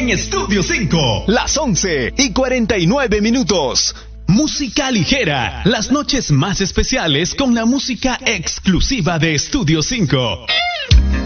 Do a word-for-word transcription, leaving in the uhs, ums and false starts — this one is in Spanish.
en Estudio cinco. Las once y cuarenta y nueve minutos. Música ligera, las noches más especiales con la música exclusiva de Estudio cinco.